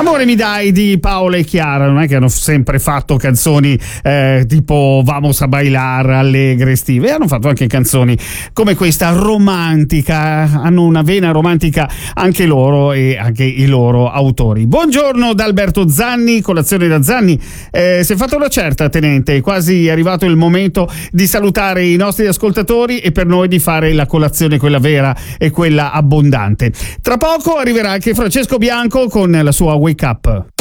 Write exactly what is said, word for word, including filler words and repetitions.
Amore mi dai di Paola e Chiara, non è che hanno sempre fatto canzoni eh, tipo Vamos a bailar, allegre, estive, hanno fatto anche canzoni come questa romantica, hanno una vena romantica anche loro e anche i loro autori. Buongiorno da Alberto Zanni, colazione da Zanni. Eh, si è fatta una certa, tenente, è quasi arrivato il momento di salutare i nostri ascoltatori e per noi di fare la colazione, quella vera e quella abbondante. Tra poco arriverà anche Francesco Bianco con la sua Wake Up.